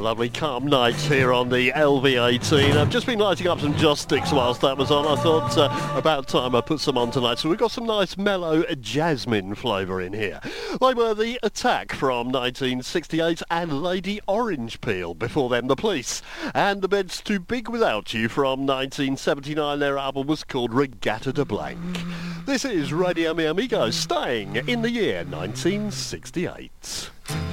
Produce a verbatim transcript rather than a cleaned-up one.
lovely calm nights here on the L V eighteen. I've just been lighting up some Joss Sticks whilst that was on. I thought uh, about time I put some on tonight. So we've got some nice mellow jasmine flavour in here. They were The Attack from nineteen sixty-eight and Lady Orange Peel. Before them, The Police. And The Bed's Too Big Without You from nineteen seventy-nine. Their album was called Regatta de Blanc. This is Radio Mi Amigo, staying in the year nineteen sixty-eight.